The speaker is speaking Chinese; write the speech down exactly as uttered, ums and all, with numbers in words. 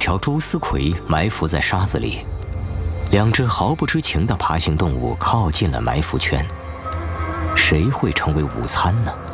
条蛛丝葵埋伏在沙子里，两只毫不知情的爬行动物靠近了埋伏圈。谁会成为午餐呢？